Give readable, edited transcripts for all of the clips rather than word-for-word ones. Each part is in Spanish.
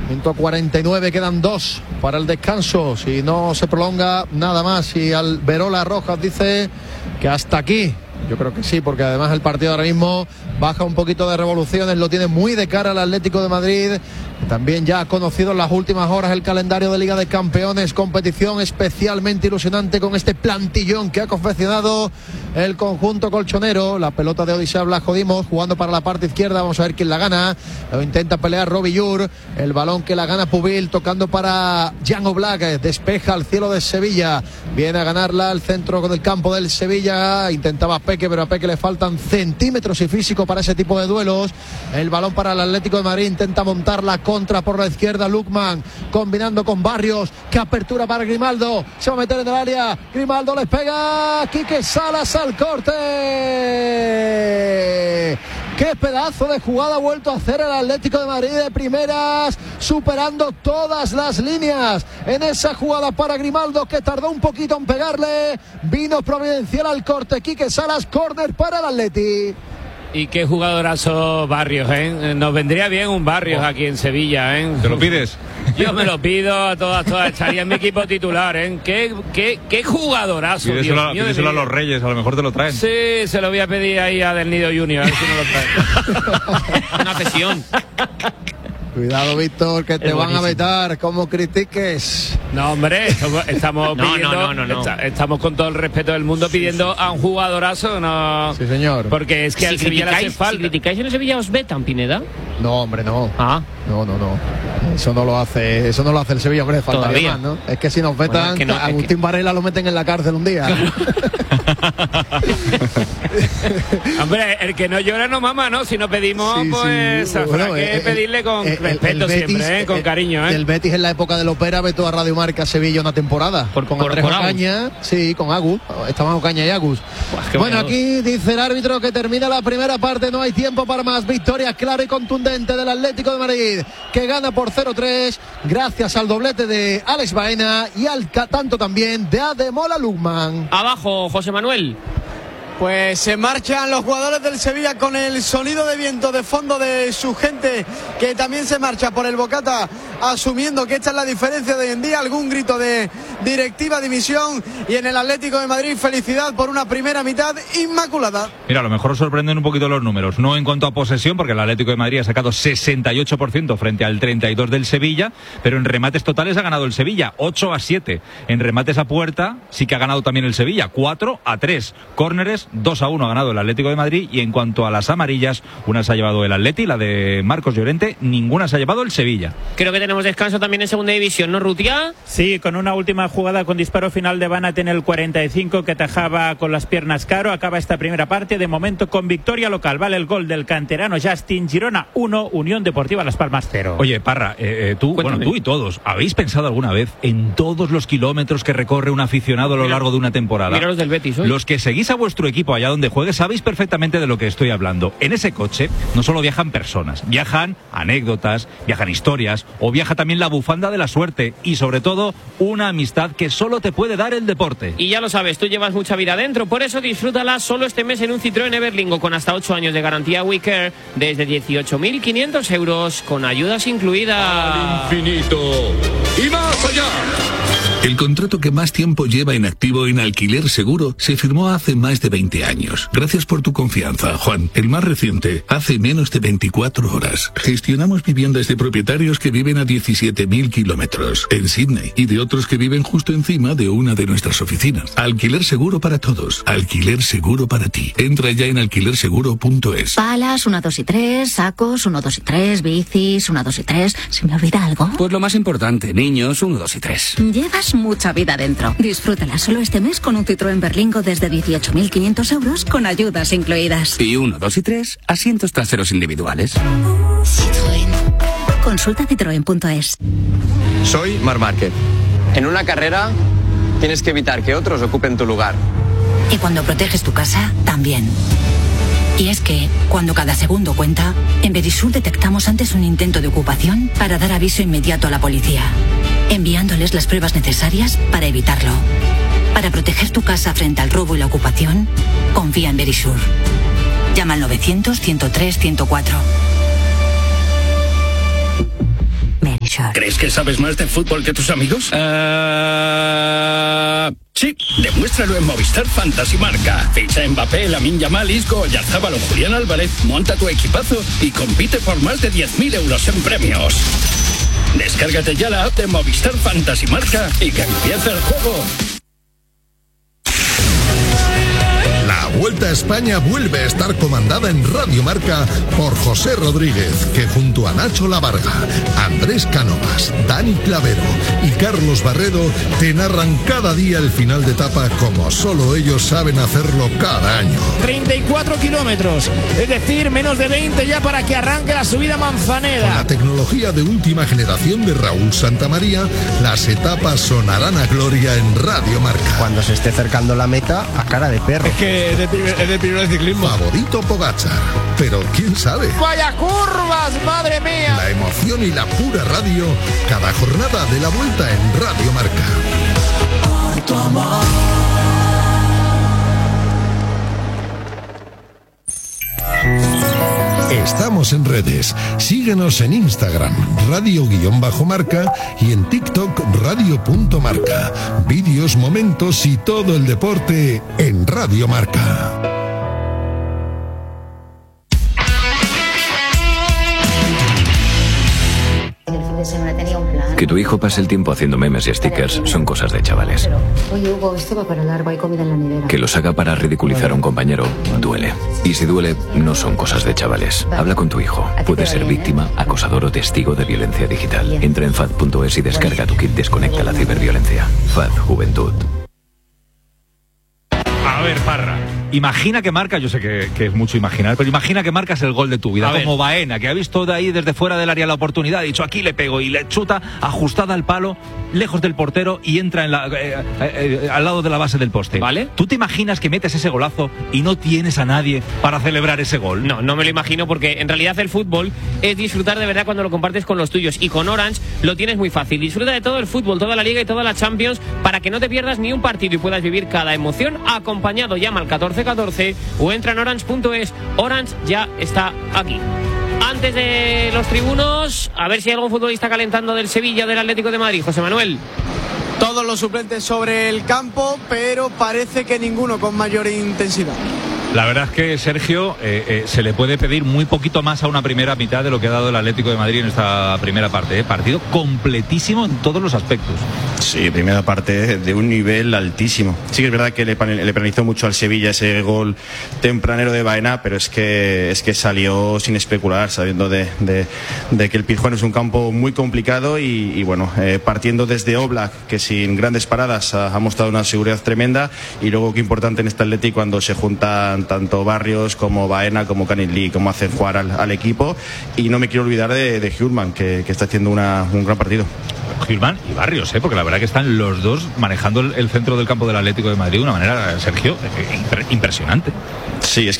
Minuto 49, quedan 2 para el descanso. Si no se prolonga nada más, y Alberola Rojas dice que hasta aquí. Yo creo que sí, porque además el partido ahora mismo baja un poquito de revoluciones, lo tiene muy de cara al Atlético de Madrid. También ya ha conocido en las últimas horas el calendario de Liga de Campeones, competición especialmente ilusionante con este plantillón que ha confeccionado el conjunto colchonero. La pelota de Odisea Blasco Dimos jugando para la parte izquierda, vamos a ver quién la gana. Lo intenta pelear Robbie Llur, el balón que la gana Pubil, tocando para Jan Oblak, despeja al cielo de Sevilla, viene a ganarla al centro del campo del Sevilla, intentaba Peque, pero a Peque le faltan centímetros y físico para ese tipo de duelos. El balón para el Atlético de Madrid, intenta montar la contra por la izquierda Lukman, combinando con Barrios, que apertura para Grimaldo, se va a meter en el área, Grimaldo les pega, Quique Salas al corte. Qué pedazo de jugada ha vuelto a hacer el Atlético de Madrid de primeras, superando todas las líneas en esa jugada para Grimaldo, que tardó un poquito en pegarle, vino providencial al corte Quique Salas, córner para el Atleti. Y qué jugadorazo Barrios, ¿eh? Nos vendría bien un Barrios aquí en Sevilla, ¿eh? ¿Te lo pides? Yo me lo pido a todas, estaría en mi equipo titular, ¿eh? Qué jugadorazo. Pídeselo a los Reyes, a lo mejor te lo traen. Sí, se lo voy a pedir ahí a Del Nido Junior, a ver si no lo traen. Una cesión. Cuidado, Víctor, que te van a vetar, como critiques. No, hombre, estamos pidiendo, no. Estamos con todo el respeto del mundo pidiendo a un jugadorazo, no. Sí, señor. Porque es que al Sevilla le hace falta. Si criticáis en el Sevilla, ¿os vetan, Pineda? No, hombre, no. Ah. No. Eso no lo hace el Sevilla, hombre, faltaría más, ¿no? Es que si nos vetan, bueno, Agustín Varela lo meten en la cárcel un día. Hombre, el que no llora no mama, ¿no? Si no pedimos, pues habrá que pedirle con respeto Betis, siempre, con cariño, ¿eh? El Betis en la época del Opera vetó a Radio Marca Sevilla una temporada. Con Andrés Ocaña, sí, con Agus. Estaban Ocaña y Agus. Bueno, aquí dice el árbitro que termina la primera parte, no hay tiempo para más. Victoria clara y contundente del Atlético de Madrid, que gana por 0-3 gracias al doblete de Alex Baena y al tanto también de Ademola Lookman. Abajo, José Manuel. Pues se marchan los jugadores del Sevilla con el sonido de viento de fondo de su gente, que también se marcha por el Bocata, asumiendo que esta es la diferencia de hoy en día. Algún grito de directiva, dimisión, y en el Atlético de Madrid felicidad por una primera mitad inmaculada. Mira, a lo mejor sorprenden un poquito los números, no en cuanto a posesión, porque el Atlético de Madrid ha sacado 68% frente al 32% del Sevilla, pero en remates totales ha ganado el Sevilla 8-7, en remates a puerta sí que ha ganado también el Sevilla 4-3, córneres 2-1 ha ganado el Atlético de Madrid, y en cuanto a las amarillas, una se ha llevado el Atleti, la de Marcos Llorente, ninguna se ha llevado el Sevilla. Creo que tenemos descanso también en segunda división, ¿no, Rutia? Sí, con una última jugada con disparo final de Banat en el 45, que tajaba con las piernas Caro. Acaba esta primera parte, de momento con victoria local. Vale el gol del canterano Justin. Girona 1, Unión Deportiva Las Palmas 0. Oye, Parra, tú y todos, ¿habéis pensado alguna vez en todos los kilómetros que recorre un aficionado a lo largo de una temporada? Mira los del Betis hoy. Los que seguís a vuestro equipo allá donde juegue sabéis perfectamente de lo que estoy hablando. En ese coche no solo viajan personas, viajan anécdotas, viajan historias, o viaja también la bufanda de la suerte, y sobre todo una amistad que solo te puede dar el deporte. Y ya lo sabes, tú llevas mucha vida dentro, por eso disfrútala solo este mes en un Citroën Everlingo con hasta 8 años de garantía WeCare desde 18.500 euros con ayudas incluidas. Al infinito y más allá. El contrato que más tiempo lleva en activo en Alquiler Seguro se firmó hace más de 20 años. Gracias por tu confianza, Juan. El más reciente, hace menos de 24 horas. Gestionamos viviendas de propietarios que viven a 17.000 kilómetros en Sydney y de otros que viven justo encima de una de nuestras oficinas. Alquiler Seguro para todos. Alquiler Seguro para ti. Entra ya en alquilerseguro.es. Palas, 1, 2 y 3, sacos, 1, 2 y 3, bicis, 1, 2 y 3. ¿Se me olvida algo? Pues lo más importante, niños, 1, 2 y 3. Llevas mucha vida dentro. Disfrútala solo este mes con un Citroën Berlingo desde 18.500 euros con ayudas incluidas. Y 1, 2 y 3, asientos traseros individuales. Citroën. Consulta citroen.es. Soy Marc Márquez. En una carrera tienes que evitar que otros ocupen tu lugar. Y cuando proteges tu casa, también. Y es que, cuando cada segundo cuenta, en Verisur detectamos antes un intento de ocupación para dar aviso inmediato a la policía, enviándoles las pruebas necesarias para evitarlo. Para proteger tu casa frente al robo y la ocupación, confía en Verisur. Llama al 900 103 104. Verisur. Shore. ¿Crees que sabes más de fútbol que tus amigos? Sí, demuéstralo en Movistar Fantasy Marca. Ficha Mbappé, Lamine Yamal, Isco, Oyarzabal o Julián Álvarez, monta tu equipazo y compite por más de 10.000 euros en premios. Descárgate ya la app de Movistar Fantasy Marca y que empiece el juego. La Vuelta a España vuelve a estar comandada en Radio Marca por José Rodríguez, que junto a Nacho Lavarga, Andrés Cánovas, Dani Clavero y Carlos Barredo te narran cada día el final de etapa como solo ellos saben hacerlo cada año. 34 kilómetros, es decir, menos de 20 ya para que arranque la subida Manzaneda. Con la tecnología de última generación de Raúl Santamaría, las etapas sonarán a gloria en Radio Marca. Cuando se esté acercando la meta, a cara de perro. Es que es de primero de ciclismo. Favorito Pogačar, pero quién sabe. ¡Vaya curvas, madre mía! La emoción y la pura radio, cada jornada de la Vuelta en Radio Marca. Por tu amor. Estamos en redes. Síguenos en Instagram, radio_marca, y en TikTok, radio.marca. Vídeos, momentos y todo el deporte en Radio Marca. Que tu hijo pase el tiempo haciendo memes y stickers son cosas de chavales. Oye, Hugo, esto va para largo, hay comida en la nevera. Que los haga para ridiculizar a un compañero duele. Y si duele, no son cosas de chavales. Habla con tu hijo. Puede ser víctima, acosador o testigo de violencia digital. Entra en FAD.es y descarga tu kit Desconecta la ciberviolencia. FAD Juventud. A ver, Parra, imagina que marca, yo sé que es mucho imaginar, pero imagina que marcas el gol de tu vida, como Baena, que ha visto de ahí desde fuera del área la oportunidad, ha dicho aquí le pego y le chuta ajustada al palo, lejos del portero y entra en al lado de la base del poste. ¿Vale? ¿Tú te imaginas que metes ese golazo y no tienes a nadie para celebrar ese gol? No, no me lo imagino, porque en realidad el fútbol es disfrutar de verdad cuando lo compartes con los tuyos, y con Orange lo tienes muy fácil. Disfruta de todo el fútbol, toda la Liga y toda la Champions, para que no te pierdas ni un partido y puedas vivir cada emoción acompañado. Llama al 1414 o entra en orange.es. Orange ya está aquí. Antes de los tribunos, a ver si hay algún futbolista calentando del Sevilla, del Atlético de Madrid. José Manuel. Todos los suplentes sobre el campo, pero parece que ninguno con mayor intensidad. La verdad es que, Sergio, se le puede pedir muy poquito más a una primera mitad de lo que ha dado el Atlético de Madrid en esta primera parte. Partido completísimo en todos los aspectos. Sí, primera parte de un nivel altísimo. Sí que es verdad que le penalizó mucho al Sevilla ese gol tempranero de Baena, pero es que salió sin especular, sabiendo de que el Pizjuán es un campo muy complicado y bueno, partiendo desde Oblak, que sin grandes paradas ha mostrado una seguridad tremenda, y luego qué importante en este Atlético cuando se juntan tanto Barrios como Baena como Canis Lee, como hacen jugar al equipo. Y no me quiero olvidar de Hjulman, que está haciendo un gran partido. Hjulman y Barrios, porque la verdad que están los dos manejando el centro del campo del Atlético de Madrid de una manera, Sergio, impresionante. Sí, es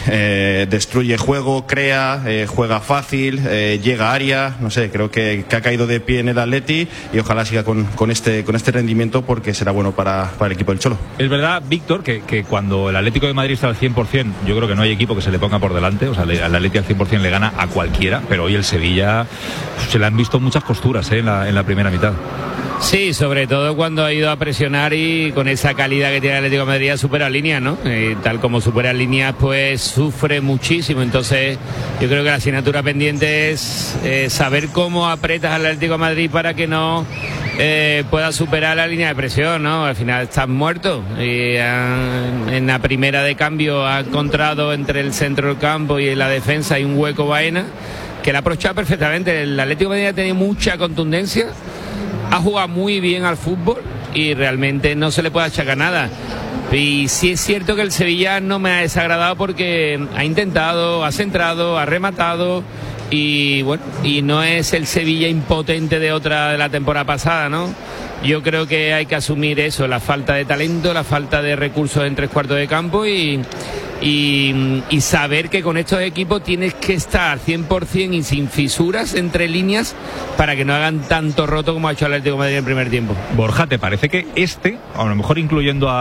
que destruye juego, crea, juega fácil, llega a área, no sé, creo que ha caído de pie en el Atleti, y ojalá siga con este rendimiento, porque será bueno para el equipo del Cholo. Es verdad, Víctor, que cuando el Atlético de Madrid está al 100%, yo creo que no hay equipo que se le ponga por delante, o sea, al Atleti al 100% le gana a cualquiera, pero hoy el Sevilla se le han visto muchas costuras en la primera mitad. Sí, sobre todo cuando ha ido a presionar, y con esa calidad que tiene el Atlético de Madrid supera líneas, ¿no? Tal como supera líneas, pues sufre muchísimo. Entonces yo creo que la asignatura pendiente es saber cómo apretas al Atlético de Madrid para que no pueda superar la línea de presión, ¿no? Al final estás muerto. En la primera de cambio ha encontrado entre el centro del campo y la defensa hay un hueco Baena que la ha aprovechado perfectamente. El Atlético de Madrid ha tenido mucha contundencia, ha jugado muy bien al fútbol y realmente no se le puede achacar nada. Y sí es cierto que el Sevilla no me ha desagradado, porque ha intentado, ha centrado, ha rematado, y bueno, y no es el Sevilla impotente de la temporada pasada, ¿no? Yo creo que hay que asumir eso, la falta de talento, la falta de recursos en tres cuartos de campo, y saber que con estos equipos tienes que estar 100% y sin fisuras entre líneas para que no hagan tanto roto como ha hecho el Atlético de Madrid en el primer tiempo. Borja, ¿te parece que a lo mejor incluyendo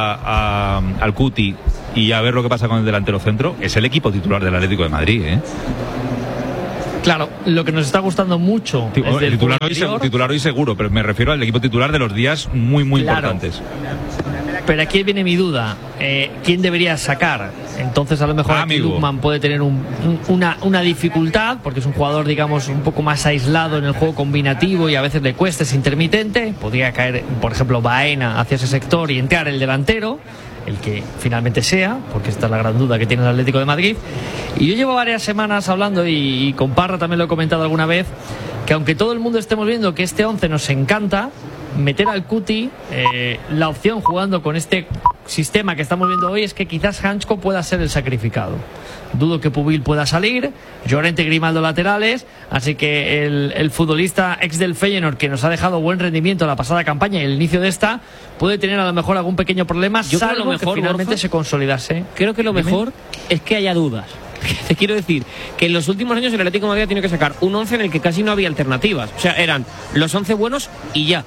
al Cuti y a ver lo que pasa con el delantero centro, es el equipo titular del Atlético de Madrid, Claro, lo que nos está gustando mucho es del titular hoy seguro, pero me refiero al equipo titular de los días muy importantes. Pero aquí viene mi duda, ¿quién debería sacar? Entonces a lo mejor aquí Lukman puede tener una dificultad, porque es un jugador, digamos, un poco más aislado en el juego combinativo y a veces le cuesta, es intermitente. Podría caer, por ejemplo, Baena hacia ese sector y entrar el delantero, el que finalmente sea, porque esta es la gran duda que tiene el Atlético de Madrid. Y yo llevo varias semanas hablando, y con Parra también lo he comentado alguna vez, que aunque todo el mundo estemos viendo que este 11 nos encanta, meter al Cuti, la opción jugando con este sistema que estamos viendo hoy es que quizás Hansko pueda ser el sacrificado. Dudo que Pubil pueda salir, Llorente, Grimaldo laterales, así que el futbolista ex del Feyenoord, que nos ha dejado buen rendimiento en la pasada campaña y el inicio de esta, puede tener a lo mejor algún pequeño problema, salvo que finalmente se consolidase. Creo que lo mejor es que haya dudas. Te quiero decir que en los últimos años el Atlético de Madrid ha tenido que sacar un 11 en el que casi no había alternativas. O sea, eran los 11 buenos y ya.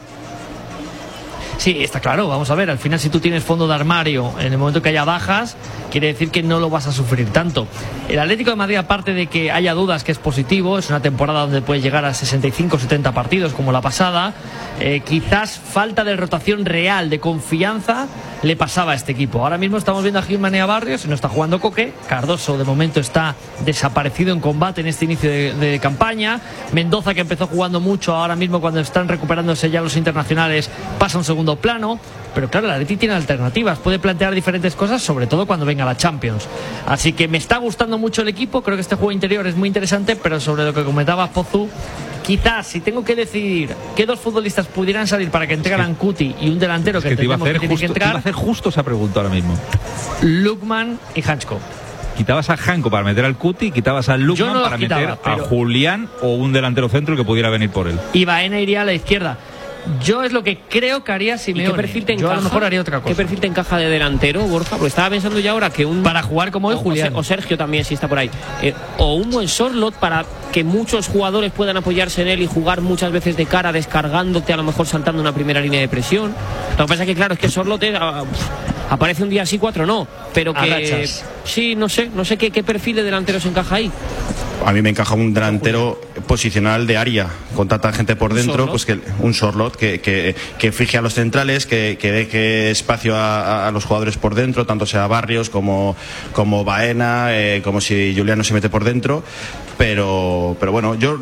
Sí, está claro, vamos a ver, al final si tú tienes fondo de armario en el momento que haya bajas, quiere decir que no lo vas a sufrir tanto. El Atlético de Madrid, aparte de que haya dudas, que es positivo, es una temporada donde puede llegar a 65-70 partidos como la pasada, quizás falta de rotación real, de confianza, le pasaba a este equipo. Ahora mismo estamos viendo a Gilman y a Barrios, y no está jugando Coque, Cardoso de momento está desaparecido en combate en este inicio de campaña, Mendoza, que empezó jugando mucho, ahora mismo cuando están recuperándose ya los internacionales pasa a un segundo plano, pero claro, el Atleti tiene alternativas, puede plantear diferentes cosas, sobre todo cuando venga la Champions. Así que me está gustando mucho el equipo, creo que este juego interior es muy interesante, pero sobre lo que comentaba Pozu, quizás si tengo que decidir qué dos futbolistas pudieran salir para que entraran Cuti y un delantero que entendemos que tiene que entrar, te iba a hacer justo esa pregunta ahora mismo. Lukman y Hansko. Quitabas a Hanko para meter al Cuti, quitabas a Lukman para meter a Julián o un delantero centro que pudiera venir por él. Y Baena iría a la izquierda. Yo es lo que creo que haría Simeone. ¿Y qué perfil te encaja? Yo a lo mejor haría otra cosa. ¿Qué perfil te encaja de delantero, Borja? Porque estaba pensando ya ahora que un... Para jugar como hoy, Julián. O Sergio también, si está por ahí. O un buen Sorloth para que muchos jugadores puedan apoyarse en él y jugar muchas veces de cara, descargándote, a lo mejor saltando una primera línea de presión. Lo que pasa es que, claro, es que Sorloth aparece un día sí, 4 no. Pero que... Arrachas. Sí, no sé qué perfil de delanteros encaja ahí. A mí me encaja un delantero posicional de área, con tanta gente por dentro, pues que un Sorloth que fije a los centrales, que deje espacio a los jugadores por dentro, tanto sea Barrios como Baena, como si Julián se mete por dentro. Pero bueno, yo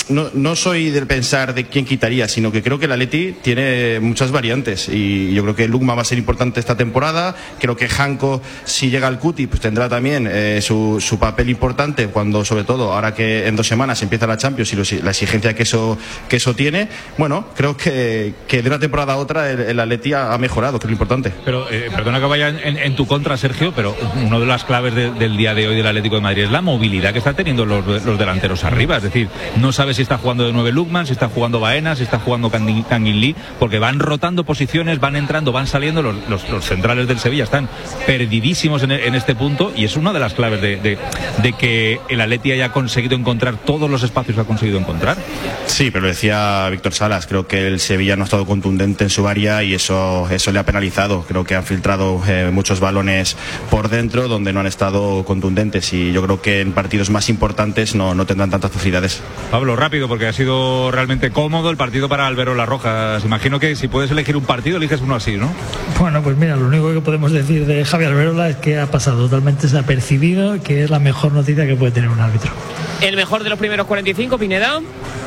no soy del pensar de quién quitaría, sino que creo que el Atleti tiene muchas variantes y yo creo que Lukman va a ser importante esta temporada. Creo que Hanko, si llega al Cuti, pues tendrá también su papel importante cuando, sobre todo, ahora que en 2 semanas empieza la Champions y la exigencia que eso tiene. Bueno, creo que de una temporada a otra el Atleti ha mejorado, que es lo importante. Pero perdona que vaya en tu contra, Sergio, pero una de las claves del día de hoy del Atlético de Madrid es la movilidad que está teniendo los delanteros arriba. Es decir, no sabes si está jugando de 9 Lukman, si está jugando Baena, si está jugando Kangin Lee, porque van rotando posiciones, van entrando, van saliendo. Los centrales del Sevilla están perdidísimos en este punto, y es una de las claves de que el Atleti haya conseguido encontrar todos los espacios que ha conseguido encontrar. Sí, pero lo decía Víctor Salas, creo que el Sevilla no ha estado contundente en su área y eso le ha penalizado. Creo que han filtrado muchos balones por dentro donde no han estado contundentes, y yo creo que en partidos más importantes no tendrán tantas facilidades. Pablo, rápido, porque ha sido realmente cómodo el partido para Alberola Rojas. Imagino que si puedes elegir un partido, eliges uno así, ¿no? Bueno, pues mira, lo único que podemos decir de Javi Alberola es que ha pasado totalmente desapercibido, que es la mejor noticia que puede tener un árbitro. El mejor de los primeros 45, Pineda.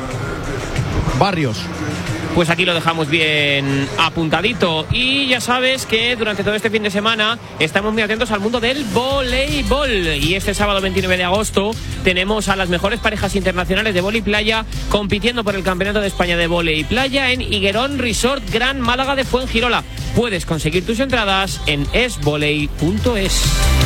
Barrios. Pues aquí lo dejamos bien apuntadito. Y ya sabes que durante todo este fin de semana estamos muy atentos al mundo del voleibol. Y este sábado 29 de agosto tenemos a las mejores parejas internacionales de vóley playa compitiendo por el Campeonato de España de Vóley Playa en Higuerón Resort Gran Málaga de Fuengirola. Puedes conseguir tus entradas en esvoley.es.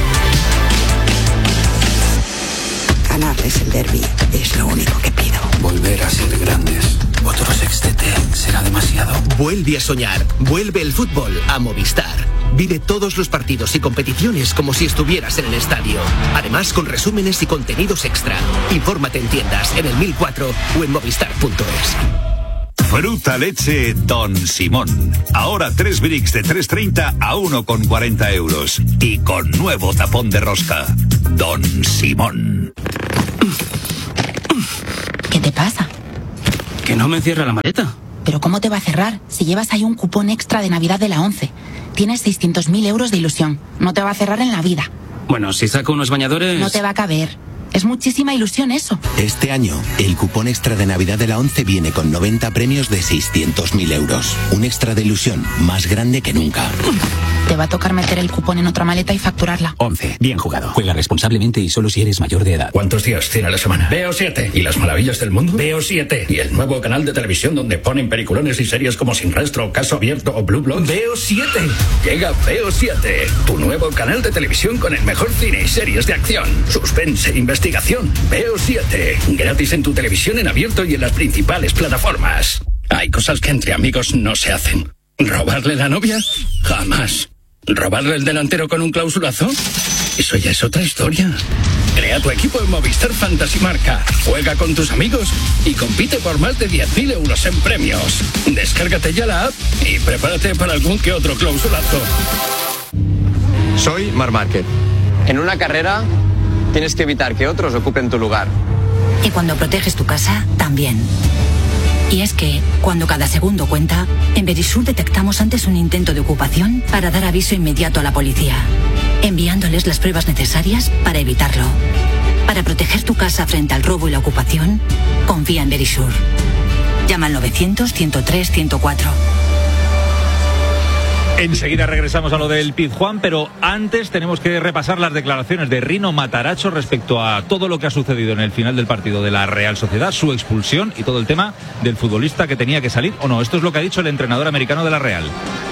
Ganarles el derbi es lo único que pido. Volver a ser grandes. Otro sextete será demasiado. Vuelve a soñar. Vuelve el fútbol a Movistar. Vive todos los partidos y competiciones como si estuvieras en el estadio. Además, con resúmenes y contenidos extra. Infórmate en tiendas, en el 1004 o en movistar.es. Fruta leche Don Simón. Ahora 3 bricks de 3,30 a 1,40 euros. Y con nuevo tapón de rosca. Don Simón. te pasa? Que no me cierra la maleta. ¿Pero cómo te va a cerrar si llevas ahí un cupón extra de Navidad de la 11? Tienes 600.000 euros de ilusión. No te va a cerrar en la vida. Bueno, si saco unos bañadores... No te va a caber. Es muchísima ilusión eso. Este año, el cupón extra de Navidad de la 11 viene con 90 premios de 600.000 euros. Un extra de ilusión más grande que nunca. Te va a tocar meter el cupón en otra maleta y facturarla. 11. Bien jugado. Juega responsablemente y solo si eres mayor de edad. ¿Cuántos días tiene la semana? Veo 7. ¿Y las maravillas del mundo? Veo 7. ¿Y el nuevo canal de televisión donde ponen peliculones y series como Sin Rastro, Caso Abierto o Blue Bloods? Veo 7. Llega Veo 7. Tu nuevo canal de televisión con el mejor cine y series de acción, suspense e investigación. Veo 7. Gratis en tu televisión en abierto y en las principales plataformas. Hay cosas que entre amigos no se hacen. ¿Robarle la novia? Jamás. ¿Robarle el delantero con un clausulazo? Eso ya es otra historia. Crea tu equipo en Movistar Fantasy Marca. Juega con tus amigos y compite por más de 10.000 euros en premios. Descárgate ya la app y prepárate para algún que otro clausulazo. Soy Marc Márquez. En una carrera tienes que evitar que otros ocupen tu lugar. Y cuando proteges tu casa, también. Y es que, cuando cada segundo cuenta, en Verisur detectamos antes un intento de ocupación para dar aviso inmediato a la policía, enviándoles las pruebas necesarias para evitarlo. Para proteger tu casa frente al robo y la ocupación, confía en Verisur. Llama al 900-103-104. Enseguida regresamos a lo del Pizjuán, pero antes tenemos que repasar las declaraciones de Rino Matarazzo respecto a todo lo que ha sucedido en el final del partido de la Real Sociedad, su expulsión y todo el tema del futbolista que tenía que salir o no. Esto es lo que ha dicho el entrenador americano de la Real.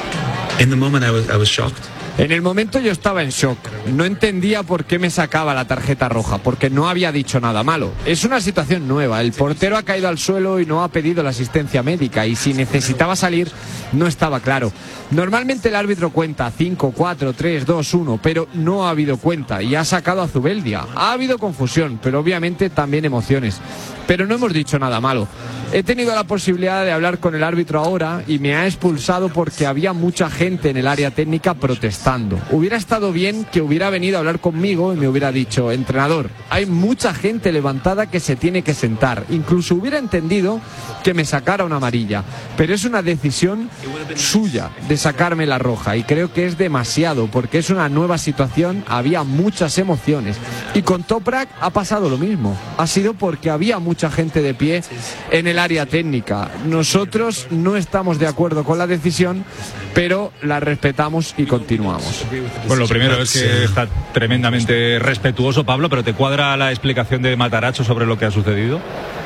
En el momento yo estaba en shock. No entendía por qué me sacaba la tarjeta roja, porque no había dicho nada malo. Es una situación nueva. El portero ha caído al suelo y no ha pedido la asistencia médica, y si necesitaba salir no estaba claro. Normalmente el árbitro cuenta 5, 4, 3, 2, 1, pero no ha habido cuenta y ha sacado a Zubeldia. Ha habido confusión, pero obviamente también emociones. Pero no hemos dicho nada malo. He tenido la posibilidad de hablar con el árbitro ahora y me ha expulsado porque había mucha gente en el área técnica protestando. Hubiera estado bien que hubiera venido a hablar conmigo y me hubiera dicho: entrenador, hay mucha gente levantada que se tiene que sentar. Incluso hubiera entendido que me sacara una amarilla. Pero es una decisión suya de sacarme la roja y creo que es demasiado porque es una nueva situación, había muchas emociones. Y con Toprak ha pasado lo mismo. Ha sido porque había mucha gente de pie en el área técnica. Nosotros no estamos de acuerdo con la decisión, pero la respetamos y continuamos. Bueno, lo primero es que está tremendamente respetuoso, Pablo, pero ¿te cuadra la explicación de Matarazzo sobre lo que ha sucedido?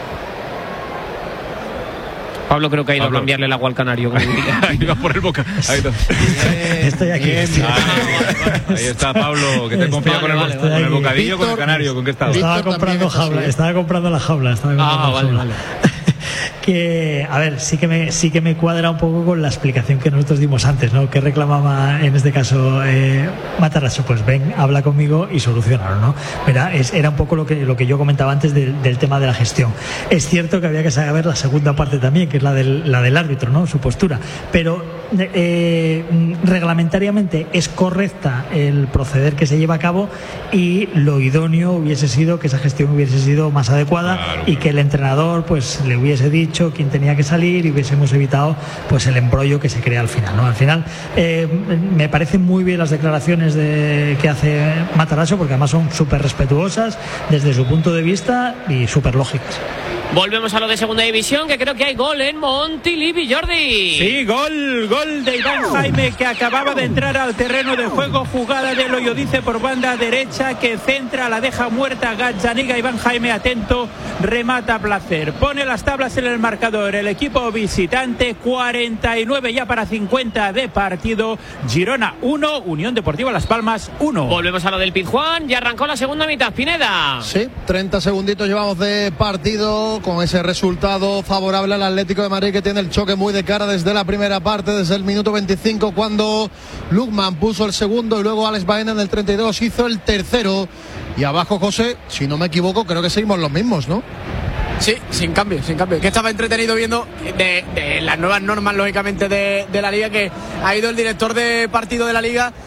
Pablo creo que ha ido a cambiarle el agua al canario. Ahí va por el boca. Ahí estoy aquí. Ahí está Pablo, que te confía con el bocadillo, Víctor, con el canario. ¿Con qué estaba? Estaba comprando la jaula. Vale. Que, a ver, sí que me cuadra un poco con la explicación que nosotros dimos antes, ¿no? Que reclamaba en este caso Matarazzo, pues ven, habla conmigo y solucionaron, ¿no? Era un poco lo que yo comentaba antes del tema de la gestión. Es cierto que había que saber la segunda parte también, que es la del árbitro, ¿no? Su postura, pero reglamentariamente es correcta el proceder que se lleva a cabo y lo idóneo hubiese sido que esa gestión hubiese sido más adecuada, y que el entrenador pues le hubiese dicho quién tenía que salir y hubiésemos evitado pues el embrollo que se crea al final, ¿no? Al final me parecen muy bien las declaraciones que hace Matarazzo, porque además son súper respetuosas desde su punto de vista y súper lógicas. Volvemos a lo de segunda división, que creo que hay gol en Montilivi, Jordi. Sí, gol de Iván Jaime, que acababa de entrar al terreno de juego. Jugada de Loyodice por banda derecha, que centra, la deja muerta Gazzaniga. Iván Jaime atento, remata Placer. Pone las tablas en el marcador el equipo visitante. 49 ya para 50 de partido. Girona 1, Unión Deportiva Las Palmas 1. Volvemos a lo del Pizjuán, ya arrancó la segunda mitad, Pineda. Sí, 30 segunditos llevamos de partido, con ese resultado favorable al Atlético de Madrid, que tiene el choque muy de cara desde la primera parte, desde el minuto 25, cuando Lukman puso el segundo y luego Alex Baena en el 32 hizo el tercero. Y abajo, José, si no me equivoco, creo que seguimos los mismos, ¿no? Sí, sin cambio. Que estaba entretenido viendo de las nuevas normas, lógicamente, de la Liga, que ha ido el director de partido de la Liga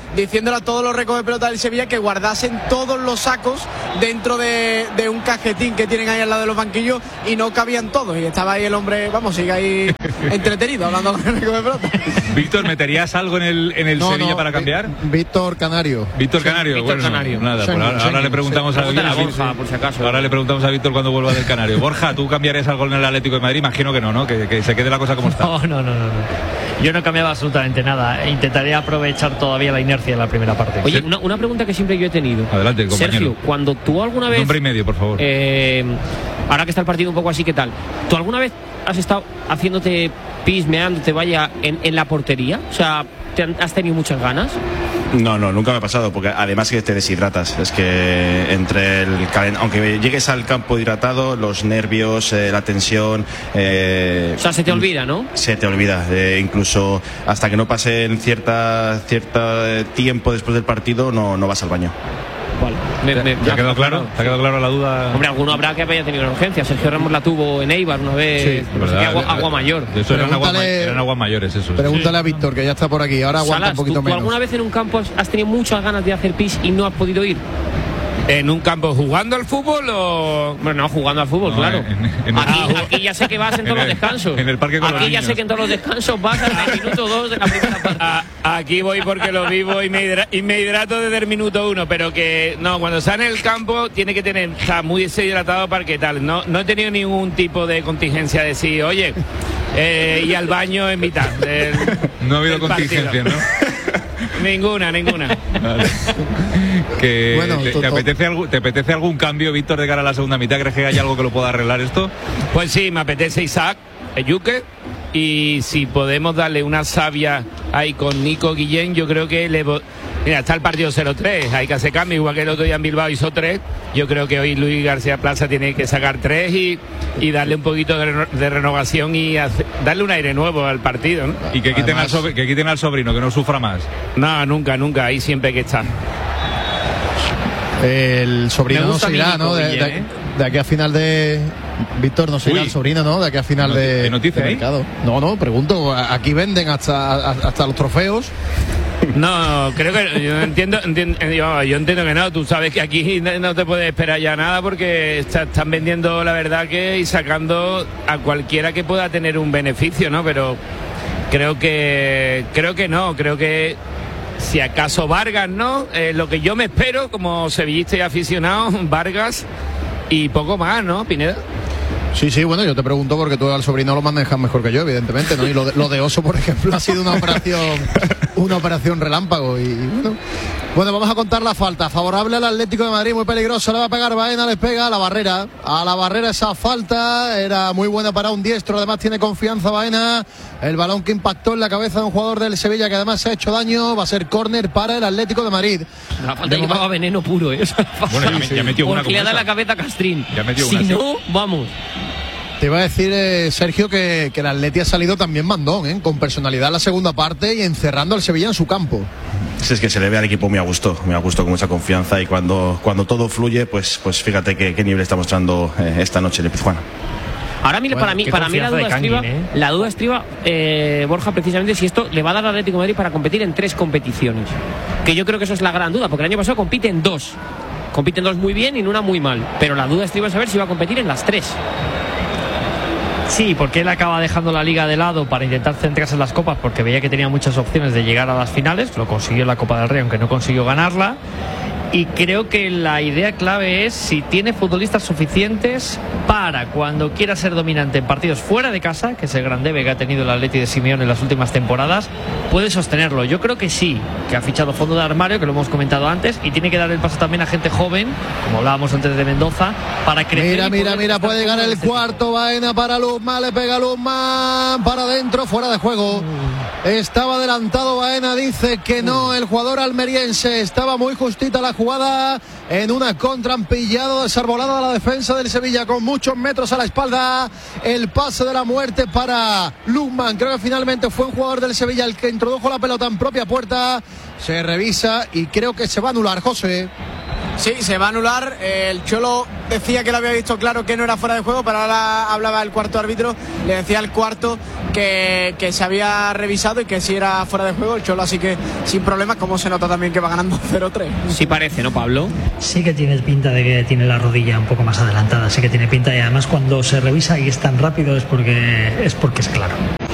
diciéndole a todos los recoge pelota del Sevilla que guardasen todos los sacos dentro de un cajetín que tienen ahí al lado de los banquillos, y no cabían todos, y estaba ahí el hombre, vamos, sigue ahí entretenido hablando con el recoge pelota. Víctor, ¿meterías algo en el Sevilla para cambiar? Víctor Canario. Víctor Canario. Víctor Bueno, Canario. Nada, pues ahora le preguntamos a Borja, por si acaso. Ahora le preguntamos a Víctor cuando vuelva del Canario. Borja, ¿tú cambiarías algo en el Atlético de Madrid? Imagino que no, que se quede la cosa como está. No. Yo no cambiaba absolutamente nada. Intentaría aprovechar todavía la inercia de la primera parte. Oye, una pregunta que siempre yo he tenido. Adelante, compañero. Sergio, cuando tú alguna vez... Nombre y medio, por favor. Ahora que está el partido un poco así, ¿qué tal? ¿Tú alguna vez has estado haciéndote pis, meándote, vaya, en la portería? O sea, ¿has tenido muchas ganas? No, nunca me ha pasado, porque además que te deshidratas. Es que entre aunque llegues al campo hidratado, los nervios, la tensión... o sea, se te olvida, ¿no? Se te olvida, incluso hasta que no pase en cierto tiempo después del partido, no vas al baño. Vale. ¿Te ha quedado claro? ¿Te ha quedado claro la duda? Hombre, alguno habrá que haya tenido una urgencia. Sergio Ramos la tuvo en Eibar una vez. Sí, no sé qué, agua mayor. Eso eran aguas mayores, eso. Pregúntale a Víctor, que ya está por aquí. Ahora aguanta un poquito menos. ¿Tú alguna vez en un campo has tenido muchas ganas de hacer pis y no has podido ir? ¿En un campo jugando al fútbol o...? Bueno, no, jugando al fútbol, claro. Aquí ya sé que vas en todos los descansos. En el parque con Aquí ya sé que en todos los descansos vas al minuto 2 de la primera parte. Aquí voy porque lo vivo y me hidrato desde el minuto 1, pero que no, cuando está en el campo tiene que estar muy deshidratado para que tal. No he tenido ningún tipo de contingencia de decir, oye, y al baño en mitad del, no ha habido contingencia, ¿no? Ninguna. Vale. Bueno, ¿te apetece algún cambio, Víctor, de cara a la segunda mitad? ¿Crees que hay algo que lo pueda arreglar esto? Pues sí, me apetece Isaac, Yuke, y si podemos darle una savia ahí con Nico Guillén, yo creo que mira, está el partido 0-3, hay que hacer cambio, igual que el otro día en Bilbao hizo 3, yo creo que hoy Luis García Plaza tiene que sacar 3 y darle un poquito de renovación y darle un aire nuevo al partido, ¿no? Y que quiten, al sobrino, que no sufra más. No, nunca, ahí siempre hay que estar. El sobrino no se irá, ¿no? De aquí a final de... Víctor, no se irá el sobrino, ¿no? De aquí a final de mercado. No, pregunto, aquí venden hasta los trofeos. No, creo que yo entiendo que no. Tú sabes que aquí no te puedes esperar ya nada porque están vendiendo, la verdad, y sacando a cualquiera que pueda tener un beneficio, ¿no? Pero creo que no, creo que si acaso Vargas, ¿no? Lo que yo me espero como sevillista y aficionado, Vargas y poco más, ¿no, Pineda? Sí, bueno, yo te pregunto porque tú al sobrino lo manejas mejor que yo, evidentemente, ¿no? Y lo de Oso, por ejemplo, ha sido una operación relámpago. Y bueno, vamos a contar la falta. Favorable al Atlético de Madrid, muy peligroso, le va a pegar Baena, les pega a la barrera. A la barrera esa falta, era muy buena para un diestro, además tiene confianza Baena. El balón que impactó en la cabeza de un jugador del Sevilla que además se ha hecho daño, va a ser córner para el Atlético de Madrid. La falta llevaba veneno puro, ¿eh? Bueno, ya metió una. Porque le da la cabeza a Castrín. Si no, vamos. Te iba a decir, Sergio, que el Atleti ha salido también mandón, con personalidad en la segunda parte y encerrando al Sevilla en su campo. Sí, es que se le ve al equipo muy a gusto, con mucha confianza, y cuando todo fluye, pues fíjate qué nivel está mostrando esta noche el Pizjuán. Ahora para mí la duda estriba, Borja, precisamente si esto le va a dar al Atlético de Madrid para competir en 3 competiciones, que yo creo que eso es la gran duda, porque el año pasado compite en 2 muy bien y en una muy mal, pero la duda estriba es saber si va a competir en las 3. Sí, porque él acaba dejando la liga de lado para intentar centrarse en las copas, porque veía que tenía muchas opciones de llegar a las finales. Lo consiguió en la Copa del Rey, aunque no consiguió ganarla. Y creo que la idea clave es si tiene futbolistas suficientes para cuando quiera ser dominante en partidos fuera de casa, que es el gran debe que ha tenido el Atleti de Simeone en las últimas temporadas, puede sostenerlo. Yo creo que sí, que ha fichado fondo de armario, que lo hemos comentado antes, y tiene que dar el paso también a gente joven, como hablábamos antes de Mendoza, para crecer. Mira, puede ganar el cuarto. Baena para Luzman, le pega Luzman para adentro, fuera de juego. Estaba adelantado Baena, dice que no, el jugador almeriense. Estaba muy justita la jugada, en una contra han pillado desarbolada la defensa del Sevilla con muchos metros a la espalda. El pase de la muerte para Luzman. Creo que finalmente fue un jugador del Sevilla el que introdujo la pelota en propia puerta. Se revisa y creo que se va a anular, José. Sí, se va a anular. El Cholo decía que lo había visto claro que no era fuera de juego, pero ahora hablaba el cuarto árbitro, le decía al cuarto que se había revisado y que sí era fuera de juego el Cholo, así que sin problemas, como se nota también que va ganando 0-3. Sí parece, ¿no, Pablo? Sí que tiene pinta de que tiene la rodilla un poco más adelantada, sí que tiene pinta, y además cuando se revisa y es tan rápido es porque es claro.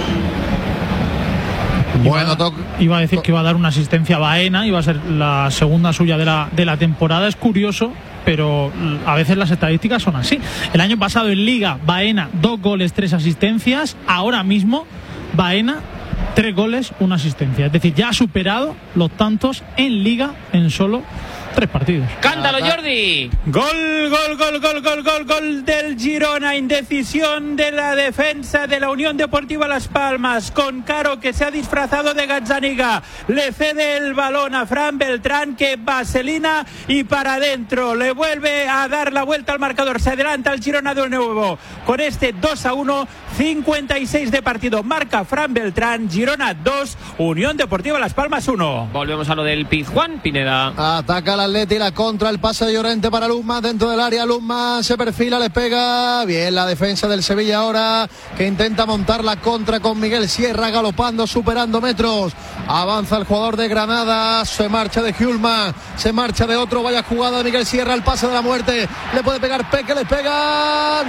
Bueno, iba a decir que iba a dar una asistencia a Baena, iba a ser la segunda suya de la temporada. Es curioso, pero a veces las estadísticas son así. El año pasado en Liga, Baena 2 goles, 3 asistencias. Ahora mismo, Baena 3 goles, 1 asistencia. Es decir, ya ha superado los tantos en Liga en solo 3 partidos. ¡Cántalo, Jordi! Gol del Girona. Indecisión de la defensa de la Unión Deportiva Las Palmas, con Caro, que se ha disfrazado de Gazzaniga. Le cede el balón a Fran Beltrán, que vaselina y para adentro. Le vuelve a dar la vuelta al marcador. Se adelanta el Girona de nuevo con este 2-1, 56 de partido. Marca Fran Beltrán. Girona 2, Unión Deportiva Las Palmas 1. Volvemos a lo del Pizjuán, Pineda. Ataca el Atleti, la contra, el pase de Llorente para Luzman dentro del área. Luzman se perfila, le pega bien la defensa del Sevilla ahora, que intenta montar la contra con Miguel Sierra galopando, superando metros. Avanza el jugador de Granada, se marcha de Hjulman, se marcha de otro. Vaya jugada de Miguel Sierra, el pase de la muerte, le puede pegar Peque, le pega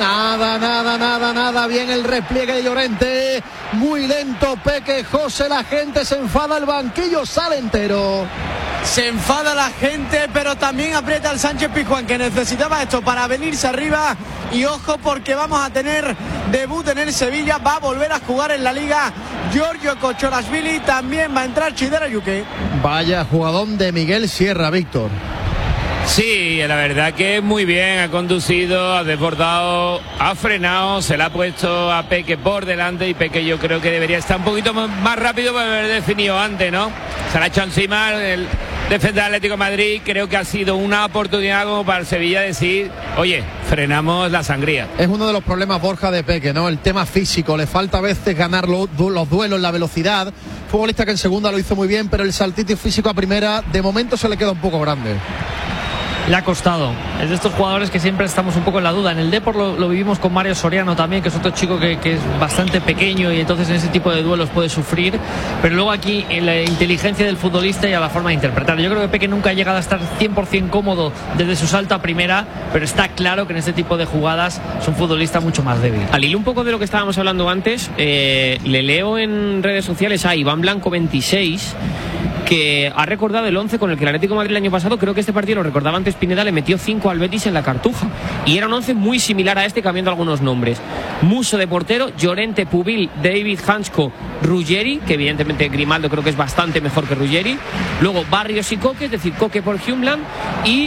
nada. Bien el repliegue de Llorente, muy lento Peque. José, la gente se enfada, el banquillo sale entero. Se enfada la gente, pero también aprieta el Sánchez Pizjuán, que necesitaba esto para venirse arriba. Y ojo, porque vamos a tener debut en el Sevilla. Va a volver a jugar en la Liga Giorgio Kochorazvili. También va a entrar Chidera Ayuke. Vaya jugadón de Miguel Sierra, Víctor. Sí, la verdad que muy bien, ha conducido, ha desbordado, ha frenado, se la ha puesto a Peque por delante, y Peque yo creo que debería estar un poquito más rápido para haber definido antes, ¿no? Se la ha hecho encima el defensa del Atlético de Madrid. Creo que ha sido una oportunidad como para el Sevilla decir, oye, frenamos la sangría. Es uno de los problemas, Borja, de Peque, ¿no? El tema físico, le falta a veces ganar los duelos, la velocidad. Futbolista que en segunda lo hizo muy bien, pero el saltito físico a primera de momento se le queda un poco grande. Le ha costado. Es de estos jugadores que siempre estamos un poco en la duda. En el Depor lo vivimos con Mario Soriano también, que es otro chico que es bastante pequeño, y entonces en ese tipo de duelos puede sufrir. Pero luego aquí en la inteligencia del futbolista y a la forma de interpretar. Yo creo que Peque nunca ha llegado a estar 100% cómodo desde su salto a primera, pero está claro que en este tipo de jugadas es un futbolista mucho más débil. Al hilo un poco de lo que estábamos hablando antes, le leo en redes sociales a Iván Blanco 26, que ha recordado el 11 con el que el Atlético de Madrid el año pasado, creo que este partido lo recordaba antes Pineda, le metió 5 al Betis en la Cartuja, y era un 11 muy similar a este, cambiando algunos nombres. Musso de portero, Llorente, Pubil, David, Hansko, Ruggeri, que evidentemente Grimaldo creo que es bastante mejor que Ruggeri, luego Barrios y Coque, es decir, Coque por Hjulman, y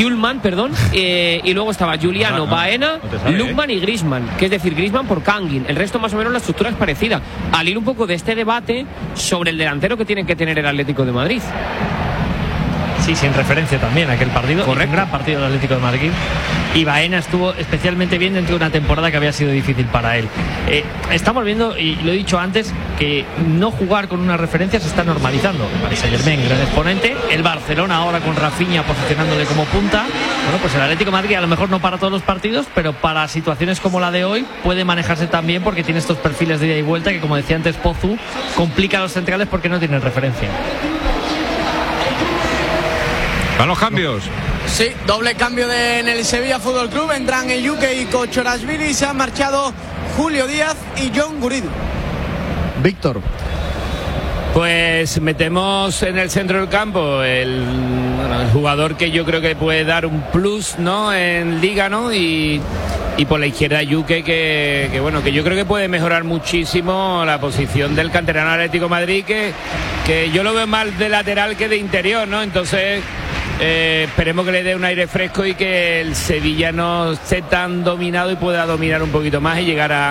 luego estaba Juliano, Baena, Lukman y Griezmann, que es decir, Griezmann por Kangin. El resto más o menos la estructura es parecida. Al ir un poco de este debate sobre el delantero que tiene que tener el Atlético de Madrid. Sí, sin referencia también a aquel partido. Correcto. Un gran partido del Atlético de Madrid. Y Baena estuvo especialmente bien dentro de una temporada que había sido difícil para él. Estamos viendo, y lo he dicho antes, que no jugar con una referencia se está normalizando. El Paris Saint-Germain, gran exponente. El Barcelona ahora con Rafinha posicionándole como punta. Bueno, pues el Atlético de Madrid a lo mejor no para todos los partidos, pero para situaciones como la de hoy puede manejarse también, porque tiene estos perfiles de ida y vuelta que, como decía antes Pozu, complica a los centrales porque no tienen referencia. ¿Van los cambios? Sí, doble cambio en el Sevilla Fútbol Club. Entran el Yuke y Kochorazvili. Se han marchado Julio Díaz y John Guridu. Víctor. Pues metemos en el centro del campo el jugador que yo creo que puede dar un plus, ¿no?, en Liga, ¿no? Y por la izquierda Yuke, que bueno, que yo creo que puede mejorar muchísimo la posición del canterano Atlético de Madrid, que yo lo veo más de lateral que de interior, ¿no? Entonces esperemos que le dé un aire fresco y que el Sevilla no esté tan dominado y pueda dominar un poquito más y llegar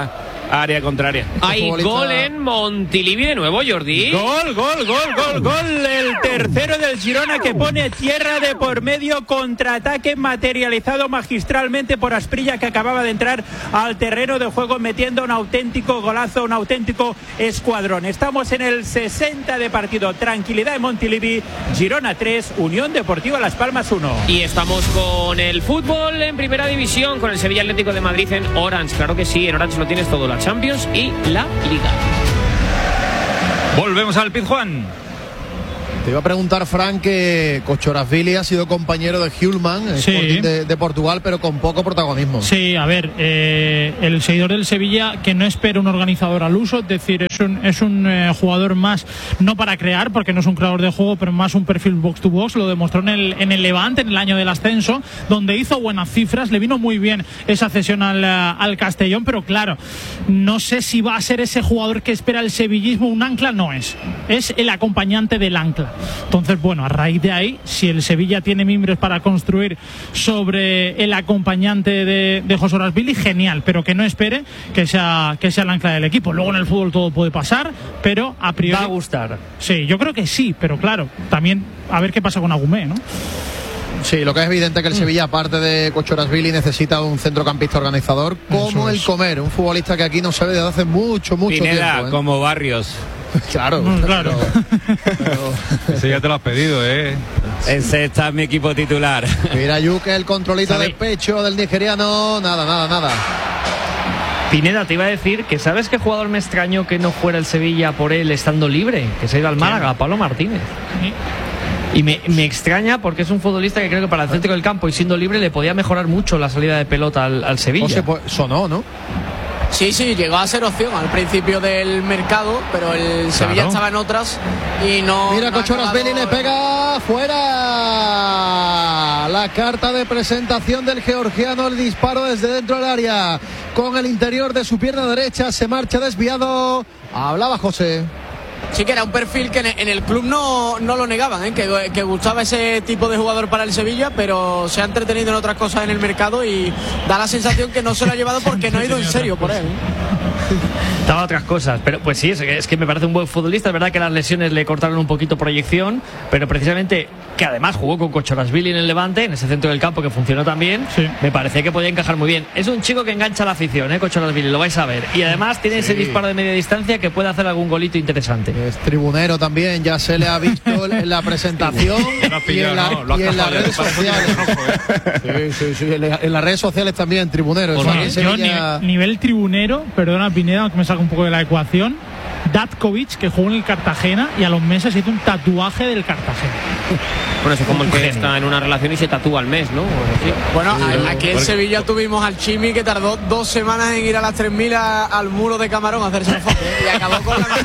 área contraria. Hay gol en Montilivi de nuevo, Jordi. Gol. El tercero del Girona que pone tierra de por medio, contraataque materializado magistralmente por Asprilla, que acababa de entrar al terreno de juego metiendo un auténtico golazo, un auténtico escuadrón. Estamos en el 60 de partido. Tranquilidad en Montilivi. Girona 3, Unión Deportiva Las Palmas 1. Y estamos con el fútbol en primera división, con el Sevilla Atlético de Madrid en Orange. Claro que sí, en Orange lo tienes todo, la Champions y la Liga. Volvemos al Pizjuán. Te iba a preguntar, Frank, que Kochorazvili ha sido compañero de Hjulman, Sporting de Portugal, pero con poco protagonismo. Sí, a ver, el seguidor del Sevilla que no espera un organizador al uso, es decir, es un jugador más, no para crear, porque no es un creador de juego, pero más un perfil box to box. Lo demostró en el Levante, en el año del ascenso, donde hizo buenas cifras, le vino muy bien esa cesión al Castellón, pero claro, no sé si va a ser ese jugador que espera el sevillismo. Un ancla no es el acompañante del ancla. Entonces, bueno, a raíz de ahí, si el Sevilla tiene mimbres para construir sobre el acompañante de Kochorazvili, genial, pero que no espere que sea el ancla del equipo. Luego en el fútbol todo puede pasar, pero a priori va a gustar. Sí, yo creo que sí, pero claro, también a ver qué pasa con Agumé, ¿no? Sí, lo que es evidente es que el Sevilla, aparte de Kochorazvili, necesita un centrocampista organizador como el Comer, un futbolista que aquí no se ve desde hace mucho Pineda, tiempo. como Barrios. Claro. Ese ya te lo has pedido, Ese está en mi equipo titular. Mira, Yuke, el controlito de pecho del nigeriano. Nada. Pineda, te iba a decir que ¿sabes qué jugador me extrañó que no fuera el Sevilla por él estando libre? Que se ha ido al Málaga, Pablo Martínez. Y me extraña porque es un futbolista que creo que para el centro del campo y siendo libre le podía mejorar mucho la salida de pelota al Sevilla. Sonó, ¿no? Sí, llegó a ser opción al principio del mercado, pero el Sevilla estaba en otras y no. Mira, Kochorazvili le pega fuera. La carta de presentación del georgiano, el disparo desde dentro del área con el interior de su pierna derecha, se marcha desviado. Hablaba José. Sí, que era un perfil que en el club no lo negaban, que gustaba ese tipo de jugador para el Sevilla, pero se ha entretenido en otras cosas en el mercado y da la sensación que no se lo ha llevado porque no ha ido en serio por él. Estaba otras cosas, pero pues sí, es que me parece un buen futbolista. Es verdad que las lesiones le cortaron un poquito proyección, pero precisamente que además jugó con Kochorazvili en el Levante, en ese centro del campo que funcionó también, me parecía que podía encajar muy bien. Es un chico que engancha la afición, Kochorazvili, lo vais a ver. Y además tiene ese disparo de media distancia que puede hacer algún golito interesante. Es tribunero también, ya se le ha visto en la presentación y en las redes sociales. Sí, en las redes sociales también, tribunero. Nivel tribunero, perdona Pineda, aunque me salga un poco de la ecuación, Datkovic, que jugó en el Cartagena y a los meses hizo un tatuaje del Cartagena. Bueno, eso es como el que está en una relación y se tatúa al mes, ¿no? Bueno, aquí en Sevilla tuvimos al Chimi, que tardó 2 semanas en ir a las 3000 al muro de Camarón a hacerse una foto y acabó con la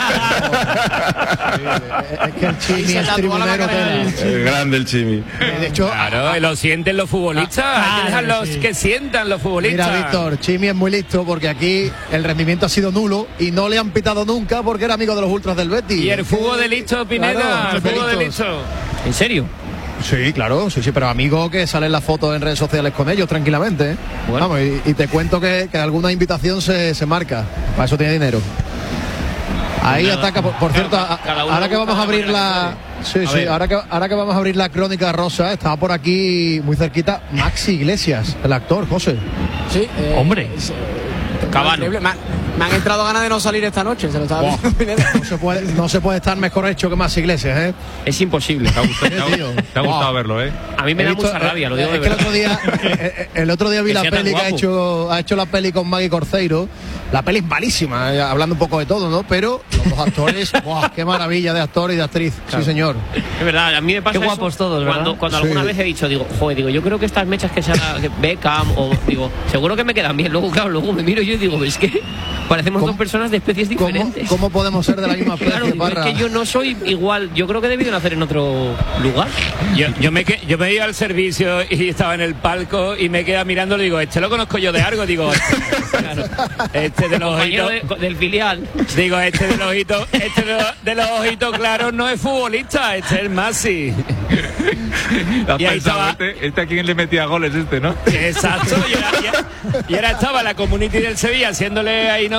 es que el Chimi es tribunero. Es grande el Chimi. De hecho, claro, lo sienten los futbolistas. Hay que dejarlos que sientan los futbolistas. Mira, Víctor, Chimi es muy listo porque aquí el rendimiento ha sido nulo y no le han pitado nunca porque era amigo de los ultras del Betis. Y el fútbol de listo, Pineda, claro, el fútbol de listo. ¿En serio? Sí, claro, sí, pero amigo que salen las fotos en redes sociales con ellos tranquilamente. Bueno. Vamos, y te cuento que alguna invitación se marca. Para eso tiene dinero. Ahí ataca, por cierto, ahora que vamos a abrir la... ahora que vamos a abrir la crónica rosa, estaba por aquí muy cerquita Maxi Iglesias, el actor, José. Sí, hombre. Cabano. Me han entrado ganas de no salir esta noche, se lo estaba diciendo. No se puede estar mejor hecho que Maxi Iglesias, Es imposible. Te ha gustado verlo, A mí me da mucha rabia, lo digo de verdad. El otro día vi la peli que ha hecho la peli con Maggie Corceiro. La peli es malísima, hablando un poco de todo, ¿no? Pero los dos actores, qué maravilla de actor y de actriz. Claro. Sí, señor. Es verdad, a mí me pasa qué guapos todos, cuando alguna vez he dicho, yo creo que estas mechas que sean Beckham o seguro que me quedan bien. Luego me miro yo y digo, es que parecemos dos personas de especies diferentes. ¿Cómo podemos ser de la misma especie? Claro, es que yo no soy igual. Yo creo que he debido nacer en otro lugar. Yo me iba al servicio y estaba en el palco y me queda mirando y digo, lo conozco yo de algo, digo, claro, de los ojitos del filial. Digo, de los ojitos claros no es futbolista, es Maxi. Y ahí estaba a quién le metía goles ¿no? Exacto. Y ahora estaba la community del Sevilla haciéndole ahí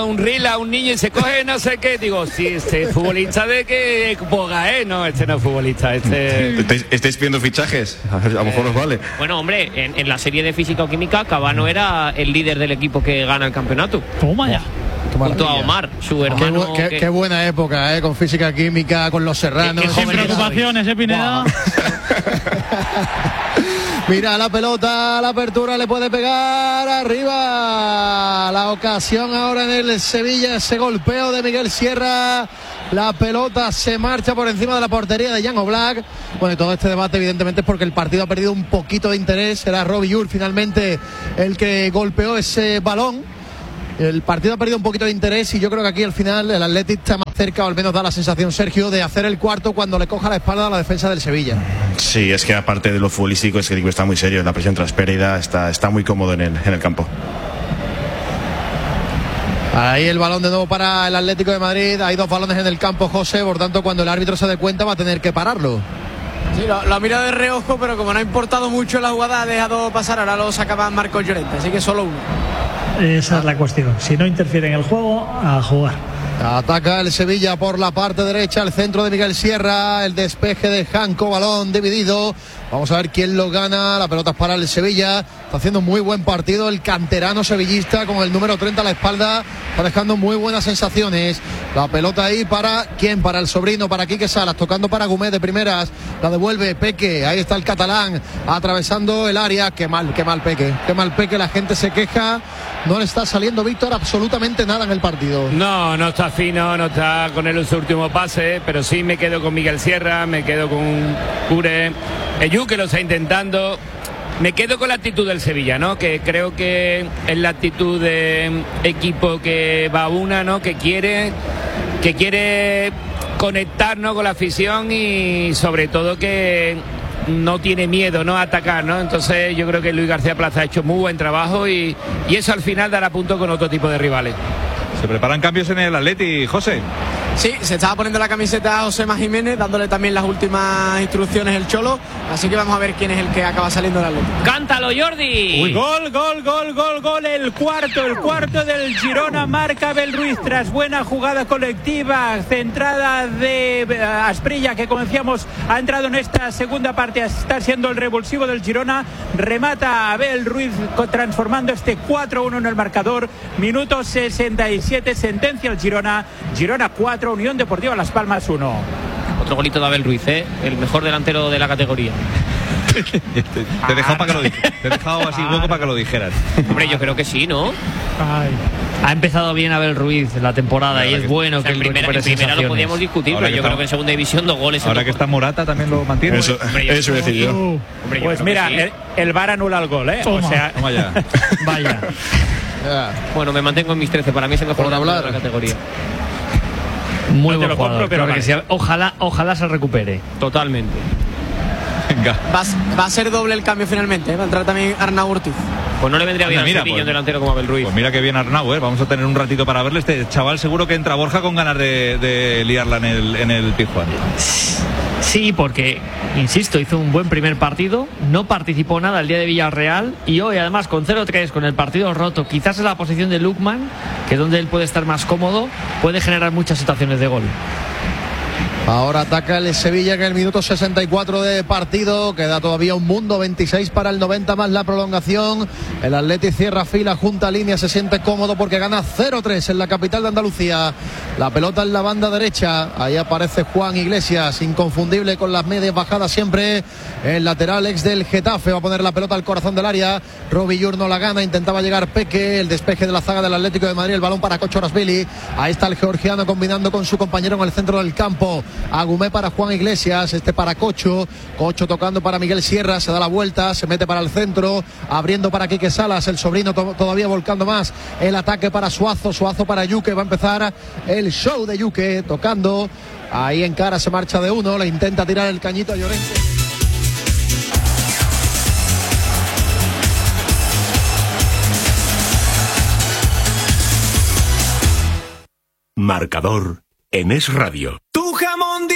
un reel a un niño y se coge no sé qué. Digo, sí, este es futbolista de que boga, no, este no es futbolista. ¿Estáis pidiendo fichajes? A lo mejor os vale. Bueno, hombre, en la serie de física o química, Cabano era el líder del equipo que gana el campeonato. Toma ya. Junto a Omar, su hermano. Qué buena época, con física química, con los serranos. Sin preocupaciones, Pineda. Mira la pelota, la apertura le puede pegar arriba. La ocasión ahora en el Sevilla, ese golpeo de Miguel Sierra. La pelota se marcha por encima de la portería de Jan Oblak. Bueno, y todo este debate evidentemente es porque el partido ha perdido un poquito de interés. Era Robbie Yur finalmente el que golpeó ese balón. El partido ha perdido un poquito de interés y yo creo que aquí al final el Athletic está más cerca, o al menos da la sensación, Sergio, de hacer el cuarto cuando le coja la espalda a la defensa del Sevilla. Sí, es que aparte de lo futbolístico, es que el equipo está muy serio. La presión tras pérdida está muy cómodo en el campo. Ahí el balón de nuevo para el Atlético de Madrid. Hay 2 balones en el campo, José, por tanto cuando el árbitro se dé cuenta va a tener que pararlo. Sí, lo ha mirado de reojo, pero como no ha importado mucho la jugada, ha dejado pasar. Ahora lo sacaba Marcos Llorente, así que solo uno. Esa es la cuestión. Si no interfiere en el juego, a jugar. Ataca el Sevilla por la parte derecha, el centro de Miguel Sierra, el despeje de Janco, balón dividido. Vamos a ver quién lo gana. La pelota es para el Sevilla. Está haciendo muy buen partido el canterano sevillista con el número 30 a la espalda. Está dejando muy buenas sensaciones. La pelota ahí para ¿quién? Para el sobrino, para Quique Salas, tocando para Gumé de primeras. La devuelve Peque. Ahí está el catalán atravesando el área. Qué mal Peque. Qué mal Peque. La gente se queja. No le está saliendo, Víctor, absolutamente nada en el partido. No está fino, no está con él en su último pase, pero sí me quedo con Miguel Sierra, me quedo con Cure, Eyu, que lo está intentando. Me quedo con la actitud del Sevilla, ¿no? Que creo que es la actitud de equipo que va a una, ¿no? Que quiere conectarnos con la afición y sobre todo que no tiene miedo, ¿no?, a atacar, ¿no? Entonces yo creo que Luis García Plaza ha hecho muy buen trabajo y eso al final dará punto con otro tipo de rivales. ¿Se preparan cambios en el Atleti, José? Sí, se estaba poniendo la camiseta a Josema Jiménez, dándole también las últimas instrucciones el Cholo, así que vamos a ver quién es el que acaba saliendo del Atleti. ¡Cántalo, Jordi! Uy. Gol, el cuarto del Girona, marca Abel Ruiz tras buena jugada colectiva, centrada de Asprilla, que como decíamos ha entrado en esta segunda parte, está siendo el revulsivo del Girona, remata Abel Ruiz transformando este 4-1 en el marcador, minuto 67, sentencia el Girona 4, Unión Deportiva Las Palmas 1. Otro golito de Abel Ruiz, el mejor delantero de la categoría. Te he dejado para que lo dijeras. Te he dejado así hueco para que lo dijeras. Hombre, yo creo que sí, ¿no? Ay. Ha empezado bien Abel Ruiz la temporada y es bueno, o sea, que en primera lo podíamos discutir, pero yo creo que en segunda división 2 goles. Ahora que está Morata también lo mantiene. Eso decir yo. Pues mira, sí. el VAR anula el gol, O sea, toma ya. Vaya. Bueno, me mantengo en mis 13, para mí es el mejor de la categoría. Muy buen jugador, pero que sí, ojalá se recupere. Totalmente. Venga. Va a ser doble el cambio finalmente, va a entrar también Arnau Ortiz. Pues no le vendría bien a un delantero como Abel Ruiz. Pues mira que bien Arnau, vamos a tener un ratito para verle. Este chaval seguro que entra Borja con ganas de liarla en el Tijuana. Sí, porque, insisto, hizo un buen primer partido, no participó nada el día de Villarreal y hoy además con 0-3, con el partido roto, quizás en la posición de Lukman, que es donde él puede estar más cómodo, puede generar muchas situaciones de gol. Ahora ataca el Sevilla, que en el minuto 64 de partido queda todavía un mundo, 26 para el 90 más la prolongación. El Atleti cierra fila, junta línea, se siente cómodo porque gana 0-3 en la capital de Andalucía. La pelota en la banda derecha, ahí aparece Juan Iglesias, inconfundible con las medias bajadas siempre. El lateral ex del Getafe va a poner la pelota al corazón del área. Robbie Yur no la gana, intentaba llegar Peque, el despeje de la zaga del Atlético de Madrid, el balón para Kochorasvili. Ahí está el georgiano combinando con su compañero en el centro del campo. Agumé para Juan Iglesias, para Cocho tocando para Miguel Sierra, se da la vuelta, se mete para el centro, abriendo para Quique Salas, el sobrino todavía volcando más el ataque para Suazo para Yuque, va a empezar el show de Yuque, tocando, ahí en cara se marcha de uno, le intenta tirar el cañito a Llorente. Marcador en Es Radio.